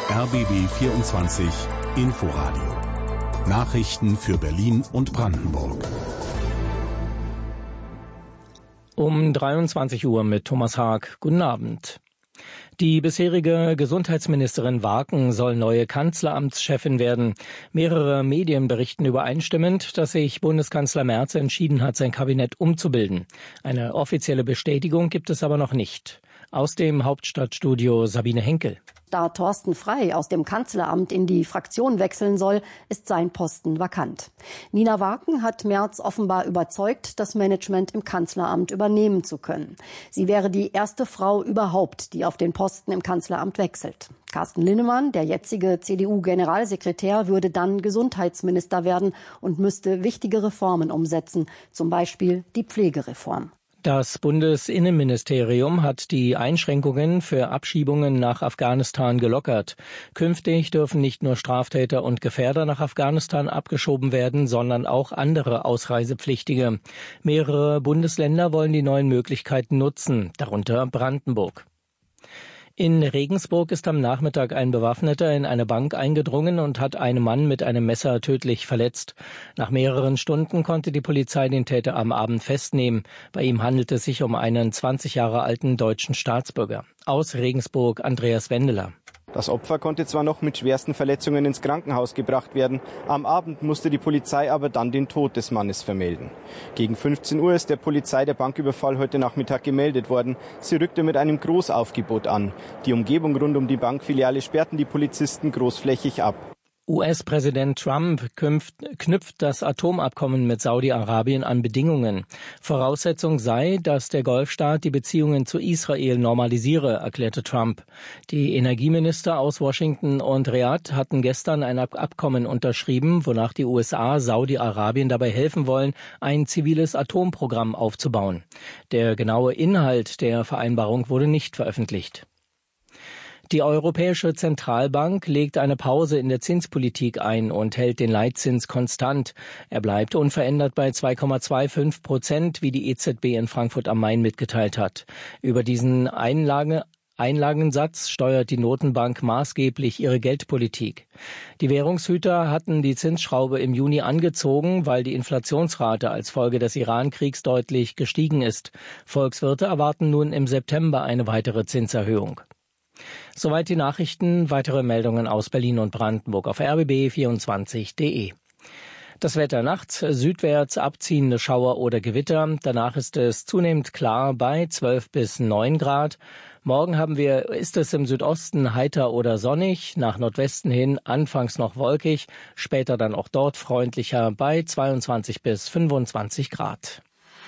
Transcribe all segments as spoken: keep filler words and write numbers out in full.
R B B vierundzwanzig Inforadio. Nachrichten für Berlin und Brandenburg. Um dreiundzwanzig Uhr mit Thomas Haag. Guten Abend. Die bisherige Gesundheitsministerin Waaken soll neue Kanzleramtschefin werden. Mehrere Medien berichten übereinstimmend, dass sich Bundeskanzler Merz entschieden hat, sein Kabinett umzubilden. Eine offizielle Bestätigung gibt es aber noch nicht. Aus dem Hauptstadtstudio Sabine Henkel. Da Thorsten Frey aus dem Kanzleramt in die Fraktion wechseln soll, ist sein Posten vakant. Nina Waaken hat Merz offenbar überzeugt, das Management im Kanzleramt übernehmen zu können. Sie wäre die erste Frau überhaupt, die auf den Posten im Kanzleramt wechselt. Carsten Linnemann, der jetzige C D U-Generalsekretär, würde dann Gesundheitsminister werden und müsste wichtige Reformen umsetzen, zum Beispiel die Pflegereform. Das Bundesinnenministerium hat die Einschränkungen für Abschiebungen nach Afghanistan gelockert. Künftig dürfen nicht nur Straftäter und Gefährder nach Afghanistan abgeschoben werden, sondern auch andere Ausreisepflichtige. Mehrere Bundesländer wollen die neuen Möglichkeiten nutzen, darunter Brandenburg. In Regensburg ist am Nachmittag ein Bewaffneter in eine Bank eingedrungen und hat einen Mann mit einem Messer tödlich verletzt. Nach mehreren Stunden konnte die Polizei den Täter am Abend festnehmen. Bei ihm handelt es sich um einen zwanzig Jahre alten deutschen Staatsbürger. Aus Regensburg Andreas Wendeler. Das Opfer konnte zwar noch mit schwersten Verletzungen ins Krankenhaus gebracht werden, am Abend musste die Polizei aber dann den Tod des Mannes vermelden. Gegen fünfzehn Uhr ist der Polizei der Banküberfall heute Nachmittag gemeldet worden. Sie rückte mit einem Großaufgebot an. Die Umgebung rund um die Bankfiliale sperrten die Polizisten großflächig ab. U S-Präsident Trump knüpft das Atomabkommen mit Saudi-Arabien an Bedingungen. Voraussetzung sei, dass der Golfstaat die Beziehungen zu Israel normalisiere, erklärte Trump. Die Energieminister aus Washington und Riad hatten gestern ein Abkommen unterschrieben, wonach die U S A Saudi-Arabien dabei helfen wollen, ein ziviles Atomprogramm aufzubauen. Der genaue Inhalt der Vereinbarung wurde nicht veröffentlicht. Die Europäische Zentralbank legt eine Pause in der Zinspolitik ein und hält den Leitzins konstant. Er bleibt unverändert bei zwei Komma fünfundzwanzig Prozent, wie die E Z B in Frankfurt am Main mitgeteilt hat. Über diesen Einlage Einlagensatz steuert die Notenbank maßgeblich ihre Geldpolitik. Die Währungshüter hatten die Zinsschraube im Juni angezogen, weil die Inflationsrate als Folge des Iran-Kriegs deutlich gestiegen ist. Volkswirte erwarten nun im September eine weitere Zinserhöhung. Soweit die Nachrichten. Weitere Meldungen aus Berlin und Brandenburg auf R B B vierundzwanzig punkt de. Das Wetter nachts, südwärts abziehende Schauer oder Gewitter. Danach ist es zunehmend klar bei zwölf bis neun Grad. Morgen haben wir, ist es im Südosten heiter oder sonnig, nach Nordwesten hin anfangs noch wolkig, später dann auch dort freundlicher bei zweiundzwanzig bis fünfundzwanzig Grad.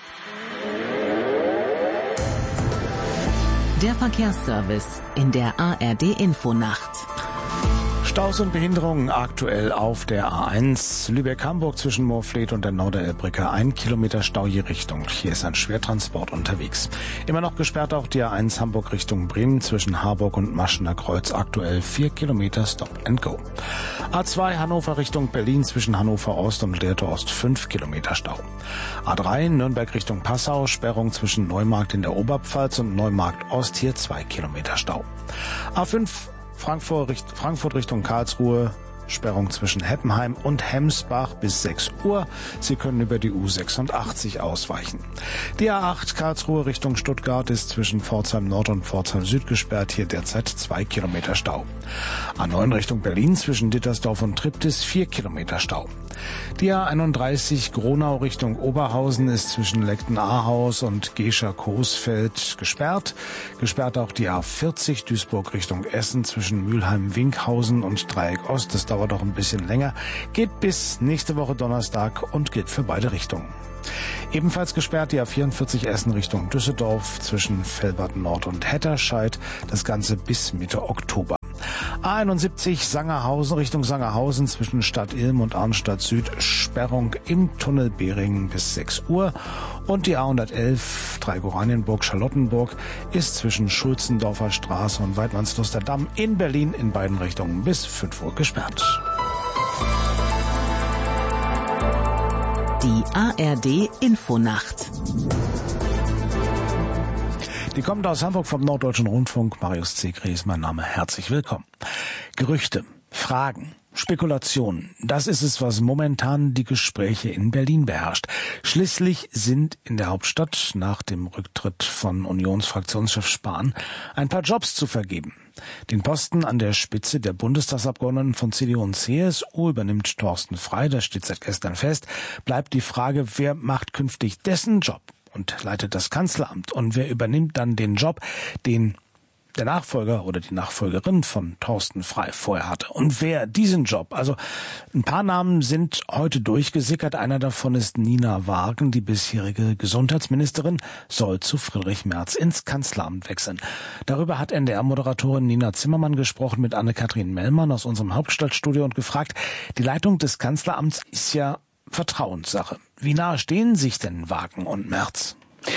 Der Verkehrsservice in der A R D-Infonacht. Staus und Behinderungen aktuell auf der A eins Lübeck-Hamburg zwischen Moorfleet und der Norderelbbrücke. Ein Kilometer Stau je Richtung. Hier ist ein Schwertransport unterwegs. Immer noch gesperrt auch die A eins Hamburg Richtung Bremen zwischen Harburg und Maschener Kreuz. Aktuell vier Kilometer Stop and Go. A zwei Hannover Richtung Berlin zwischen Hannover Ost und Lehrte Ost fünf Kilometer Stau. A drei Nürnberg Richtung Passau. Sperrung zwischen Neumarkt in der Oberpfalz und Neumarkt Ost. Hier zwei Kilometer Stau. A fünf Frankfurt, Frankfurt Richtung Karlsruhe, Sperrung zwischen Heppenheim und Hemsbach bis sechs Uhr. Sie können über die U sechsundachtzig ausweichen. Die A acht Karlsruhe Richtung Stuttgart ist zwischen Pforzheim Nord und Pforzheim Süd gesperrt. Hier derzeit zwei Kilometer Stau. A neun Richtung Berlin zwischen Dittersdorf und Triptis vier Kilometer Stau. Die A einunddreißig Gronau Richtung Oberhausen ist zwischen Leckten-Ahaus und Gescher-Coesfeld gesperrt. Gesperrt auch die A vierzig Duisburg Richtung Essen zwischen Mülheim-Winkhausen und Dreieck Ost. Das dauert auch ein bisschen länger. Geht bis nächste Woche Donnerstag und gilt für beide Richtungen. Ebenfalls gesperrt die A vierundvierzig Essen Richtung Düsseldorf zwischen Velbert Nord und Hetterscheid. Das Ganze bis Mitte Oktober. A einundsiebzig Sangerhausen Richtung Sangerhausen zwischen Stadt Ilm und Arnstadt Süd. Sperrung im Tunnel Behringen bis sechs Uhr. Und die A hundertelf Dreigoranienburg-Charlottenburg ist zwischen Schulzendorfer Straße und Weidmannsluster Damm in Berlin in beiden Richtungen bis fünf Uhr gesperrt. Die A R D-Infonacht. Die kommt aus Hamburg vom Norddeutschen Rundfunk. Marius Zegri ist mein Name. Herzlich willkommen. Gerüchte, Fragen, Spekulationen, das ist es, was momentan die Gespräche in Berlin beherrscht. Schließlich sind in der Hauptstadt nach dem Rücktritt von Unionsfraktionschef Spahn ein paar Jobs zu vergeben. Den Posten an der Spitze der Bundestagsabgeordneten von C D U und C S U übernimmt Thorsten Frey, das steht seit gestern fest. Bleibt die Frage, wer macht künftig dessen Job und leitet das Kanzleramt und wer übernimmt dann den Job, den der Nachfolger oder die Nachfolgerin von Thorsten Frey vorher hatte. Und wer diesen Job, also ein paar Namen sind heute durchgesickert. Einer davon ist Nina Waagen, die bisherige Gesundheitsministerin, soll zu Friedrich Merz ins Kanzleramt wechseln. Darüber hat N D R-Moderatorin Nina Zimmermann gesprochen mit Anne-Kathrin Mellmann aus unserem Hauptstadtstudio und gefragt, die Leitung des Kanzleramts ist ja Vertrauenssache. Wie nahe stehen sich denn Waagen und Merz?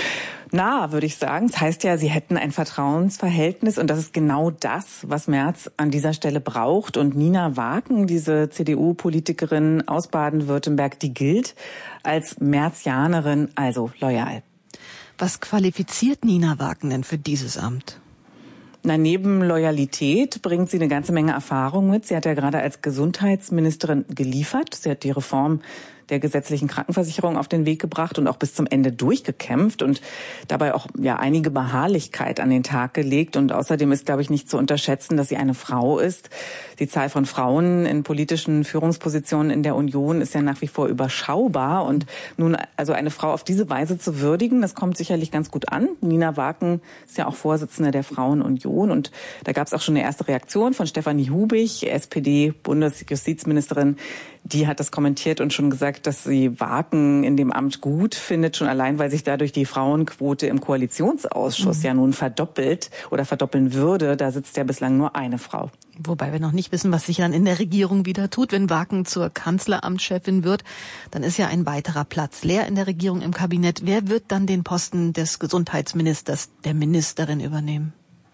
Na, würde ich sagen. Das heißt ja, sie hätten ein Vertrauensverhältnis und das ist genau das, was Merz an dieser Stelle braucht. Und Nina Waagen, diese C D U-Politikerin aus Baden-Württemberg, die gilt als Merzianerin, also loyal. Was qualifiziert Nina Waagen denn für dieses Amt? Na, neben Loyalität bringt sie eine ganze Menge Erfahrung mit. Sie hat ja gerade als Gesundheitsministerin geliefert. Sie hat die Reform der gesetzlichen Krankenversicherung auf den Weg gebracht und auch bis zum Ende durchgekämpft und dabei auch ja einige Beharrlichkeit an den Tag gelegt. Und außerdem ist, glaube ich, nicht zu unterschätzen, dass sie eine Frau ist. Die Zahl von Frauen in politischen Führungspositionen in der Union ist ja nach wie vor überschaubar. Und nun also eine Frau auf diese Weise zu würdigen, das kommt sicherlich ganz gut an. Nina Waagen ist ja auch Vorsitzende der Frauenunion. Und da gab es auch schon eine erste Reaktion von Stefanie Hubig, S P D-Bundesjustizministerin. Die hat das kommentiert und schon gesagt, dass sie Waagen in dem Amt gut findet, schon allein, weil sich dadurch die Frauenquote im Koalitionsausschuss mhm. ja nun verdoppelt oder verdoppeln würde. Da sitzt ja bislang nur eine Frau. Wobei wir noch nicht wissen, was sich dann in der Regierung wieder tut. Wenn Waagen zur Kanzleramtschefin wird, dann ist ja ein weiterer Platz leer in der Regierung im Kabinett. Wer wird dann den Posten des Gesundheitsministers, der Ministerin übernehmen?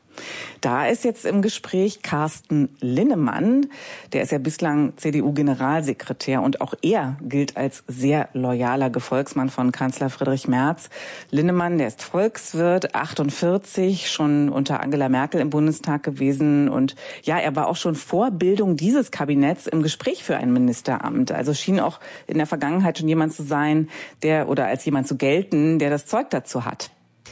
Da ist jetzt im Gespräch Carsten Linnemann. Der ist ja bislang C D U-Generalsekretär und auch er gilt als sehr loyaler Gefolgsmann von Kanzler Friedrich Merz. Linnemann, der ist Volkswirt, achtundvierzig, schon unter Angela Merkel im Bundestag gewesen. Und ja, er war auch schon vor Bildung dieses Kabinetts im Gespräch für ein Ministeramt. Also schien auch in der Vergangenheit schon jemand zu sein, der oder als jemand zu gelten, der das Zeug dazu hat.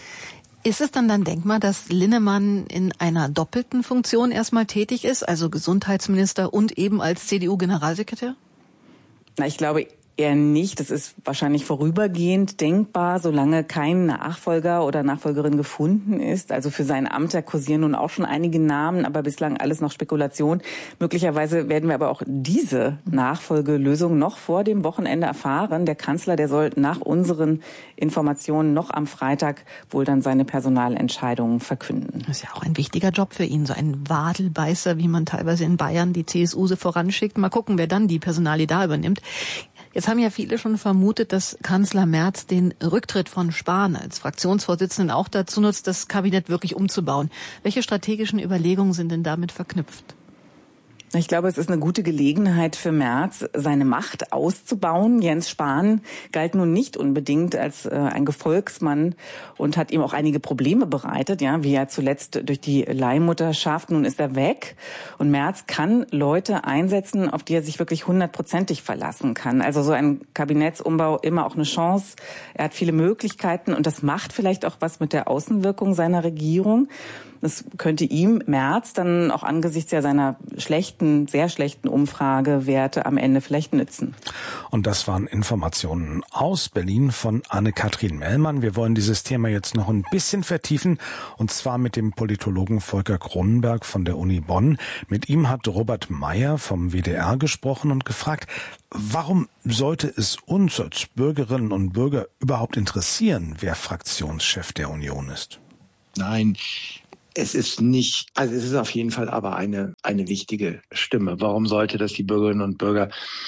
Ist es dann dann denkbar, dass Linnemann in einer doppelten Funktion erstmal tätig ist, also Gesundheitsminister und eben als C D U-Generalsekretär? Na, ich glaube eher nicht. Das ist wahrscheinlich vorübergehend denkbar, solange kein Nachfolger oder Nachfolgerin gefunden ist. Also für sein Amt, da kursieren nun auch schon einige Namen, aber bislang alles noch Spekulation. Möglicherweise werden wir aber auch diese Nachfolgelösung noch vor dem Wochenende erfahren. Der Kanzler, der soll nach unseren Informationen noch am Freitag wohl dann seine Personalentscheidungen verkünden. Das ist ja auch ein wichtiger Job für ihn, so ein Wadelbeißer, wie man teilweise in Bayern die C S U so voranschickt. Mal gucken, wer dann die Personalie da übernimmt. Jetzt haben ja viele schon vermutet, dass Kanzler Merz den Rücktritt von Spahn als Fraktionsvorsitzenden auch dazu nutzt, das Kabinett wirklich umzubauen. Welche strategischen Überlegungen sind denn damit verknüpft? Ich glaube, es ist eine gute Gelegenheit für Merz, seine Macht auszubauen. Jens Spahn galt nun nicht unbedingt als äh, ein Gefolgsmann und hat ihm auch einige Probleme bereitet, ja, wie er zuletzt durch die Leihmutterschaft. Nun ist er weg und Merz kann Leute einsetzen, auf die er sich wirklich hundertprozentig verlassen kann. Also so ein Kabinettsumbau immer auch eine Chance. Er hat viele Möglichkeiten und das macht vielleicht auch was mit der Außenwirkung seiner Regierung. Das könnte ihm, Merz, dann auch angesichts ja seiner schlechten, sehr schlechten Umfragewerte am Ende vielleicht nützen. Und das waren Informationen aus Berlin von Anne-Kathrin Mellmann. Wir wollen dieses Thema jetzt noch ein bisschen vertiefen, und zwar mit dem Politologen Volker Cronenberg von der Uni Bonn. Mit ihm hat Robert Meyer vom W D R gesprochen und gefragt, warum sollte es uns als Bürgerinnen und Bürger überhaupt interessieren, wer Fraktionschef der Union ist? Nein. Es ist nicht, also es ist auf jeden Fall aber eine, eine wichtige Stimme. Warum sollte das die Bürgerinnen und Bürger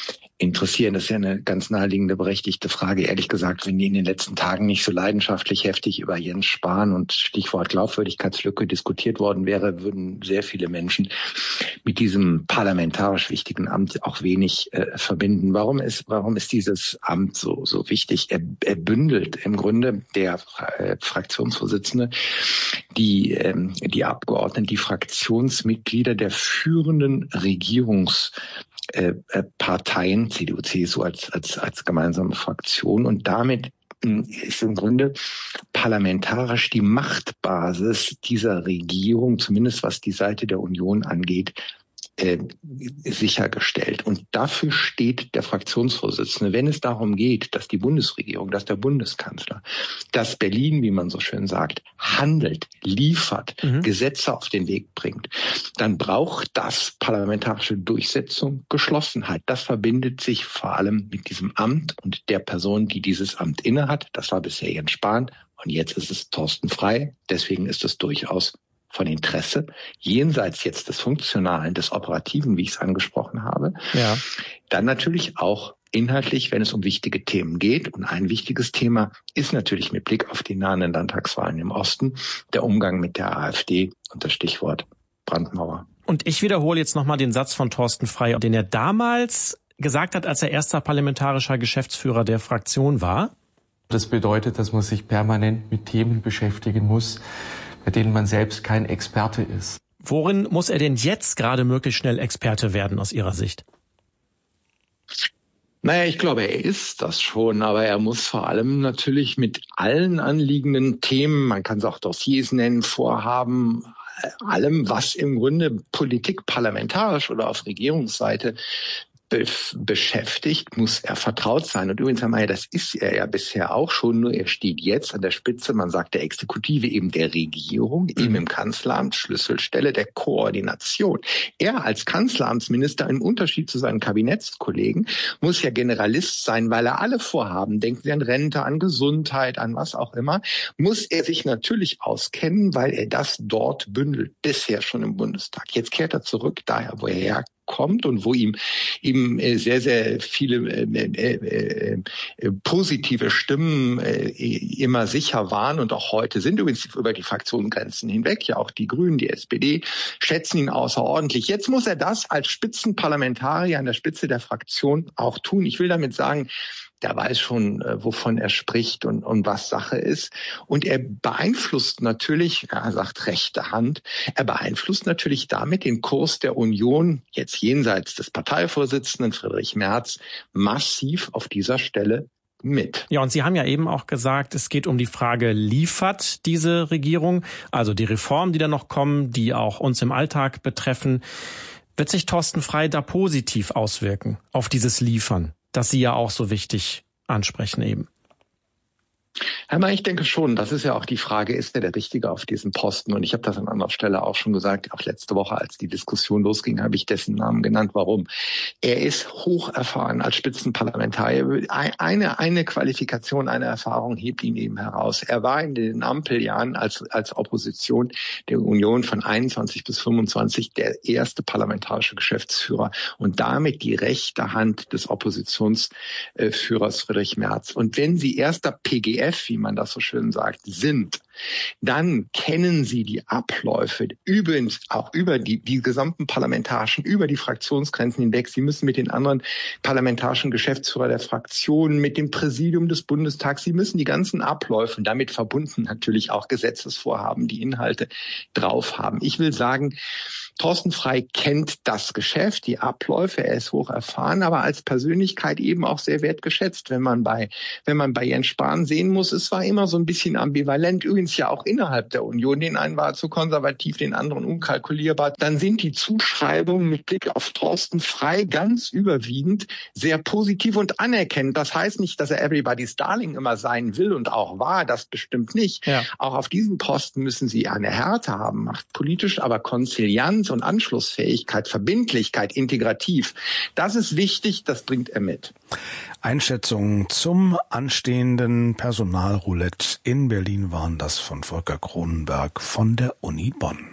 interessieren. Das ist ja eine ganz naheliegende, berechtigte Frage. Ehrlich gesagt, wenn die in den letzten Tagen nicht so leidenschaftlich heftig über Jens Spahn und Stichwort Glaubwürdigkeitslücke diskutiert worden wäre, würden sehr viele Menschen mit diesem parlamentarisch wichtigen Amt auch wenig äh, verbinden. Warum ist, warum ist dieses Amt so, so wichtig? Er, er bündelt im Grunde der äh, Fraktionsvorsitzende, die, ähm, die Abgeordneten, die Fraktionsmitglieder der führenden Regierungs Äh, Parteien, C D U, C S U als, als, als gemeinsame Fraktion, und damit ist im Grunde parlamentarisch die Machtbasis dieser Regierung, zumindest was die Seite der Union angeht, äh, sichergestellt. Und dafür steht der Fraktionsvorsitzende, wenn es darum geht, dass die Bundesregierung, dass der Bundeskanzler, dass Berlin, wie man so schön sagt, handelt, liefert, mhm. Gesetze auf den Weg bringt, dann braucht das parlamentarische Durchsetzung, Geschlossenheit. Das verbindet sich vor allem mit diesem Amt und der Person, die dieses Amt innehat. Das war bisher Jens Spahn und jetzt ist es Thorsten Frey. Deswegen ist es durchaus von Interesse, jenseits jetzt des Funktionalen, des Operativen, wie ich es angesprochen habe, ja. Dann natürlich auch inhaltlich, wenn es um wichtige Themen geht. Und ein wichtiges Thema ist natürlich mit Blick auf die nahenden Landtagswahlen im Osten der Umgang mit der AfD und das Stichwort Brandmauer. Und ich wiederhole jetzt nochmal den Satz von Thorsten Frey, den er damals gesagt hat, als er erster parlamentarischer Geschäftsführer der Fraktion war. Das bedeutet, dass man sich permanent mit Themen beschäftigen muss, bei denen man selbst kein Experte ist. Worin muss er denn jetzt gerade möglichst schnell Experte werden aus Ihrer Sicht? Naja, ich glaube, er ist das schon, aber er muss vor allem natürlich mit allen anliegenden Themen, man kann es auch Dossiers nennen, Vorhaben, allem, was im Grunde Politik parlamentarisch oder auf Regierungsseite beschäftigt, muss er vertraut sein. Und übrigens, Herr Mayer, das ist er ja bisher auch schon, nur er steht jetzt an der Spitze, man sagt der Exekutive, eben der Regierung, mhm. eben im Kanzleramt, Schlüsselstelle der Koordination. Er als Kanzleramtsminister, im Unterschied zu seinen Kabinettskollegen, muss ja Generalist sein, weil er alle Vorhaben, denken Sie an Rente, an Gesundheit, an was auch immer, muss er sich natürlich auskennen, weil er das dort bündelt, bisher schon im Bundestag. Jetzt kehrt er zurück, daher, wo er herkommt. kommt und wo ihm eben sehr, sehr viele äh, äh, äh, positive Stimmen äh, immer sicher waren und auch heute sind, übrigens über die Fraktionsgrenzen hinweg, ja auch die Grünen, die S P D, schätzen ihn außerordentlich. Jetzt muss er das als Spitzenparlamentarier an der Spitze der Fraktion auch tun. Ich will damit sagen, der weiß schon, wovon er spricht und, und was Sache ist. Und er beeinflusst natürlich, er sagt rechte Hand, er beeinflusst natürlich damit den Kurs der Union, jetzt jenseits des Parteivorsitzenden Friedrich Merz, massiv auf dieser Stelle mit. Ja, und Sie haben ja eben auch gesagt, es geht um die Frage, liefert diese Regierung, also die Reformen, die da noch kommen, die auch uns im Alltag betreffen. Wird sich Thorsten Frey da positiv auswirken auf dieses Liefern, das Sie ja auch so wichtig ansprechen eben? Herr May, ich denke schon, das ist ja auch die Frage, ist er der Richtige auf diesem Posten? Und ich habe das an anderer Stelle auch schon gesagt, auch letzte Woche, als die Diskussion losging, habe ich dessen Namen genannt. Warum? Er ist hocherfahren als Spitzenparlamentarier. Eine, eine Qualifikation, eine Erfahrung hebt ihn eben heraus. Er war in den Ampeljahren als, als Opposition der Union von einundzwanzig bis fünfundzwanzig der erste parlamentarische Geschäftsführer und damit die rechte Hand des Oppositionsführers Friedrich Merz. Und wenn Sie erster P G F, wie man das so schön sagt, sind, dann kennen Sie die Abläufe, übrigens auch über die, die gesamten parlamentarischen, über die Fraktionsgrenzen hinweg. Sie müssen mit den anderen parlamentarischen Geschäftsführern der Fraktionen, mit dem Präsidium des Bundestags, Sie müssen die ganzen Abläufe und damit verbunden natürlich auch Gesetzesvorhaben, die Inhalte drauf haben. Ich will sagen, Thorsten Frey kennt das Geschäft, die Abläufe, er ist hoch erfahren, aber als Persönlichkeit eben auch sehr wertgeschätzt, wenn man bei, wenn man bei Jens Spahn sehen muss, es war immer so ein bisschen ambivalent, übrigens ja auch innerhalb der Union, den einen war zu konservativ, den anderen unkalkulierbar, dann sind die Zuschreibungen mit Blick auf Thorsten Frey ganz überwiegend sehr positiv und anerkennend. Das heißt nicht, dass er everybody's Darling immer sein will und auch war, das bestimmt nicht. Ja. Auch auf diesem Posten müssen sie eine Härte haben, macht politisch, aber Konzilianz und Anschlussfähigkeit, Verbindlichkeit, integrativ. Das ist wichtig, das bringt er mit. Einschätzungen zum anstehenden Personalroulette in Berlin waren das von Volker Kronenberg von der Uni Bonn.